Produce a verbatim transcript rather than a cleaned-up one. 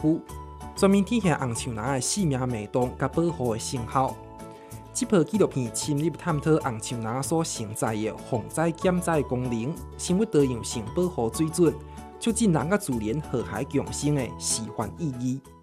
府，专门体现红树林的生命脉动甲保护的成效。这部纪录片深入探讨红树林所承载的防灾减灾功能，成为多样性保护水准，促进人甲自然和谐共生的示范意义。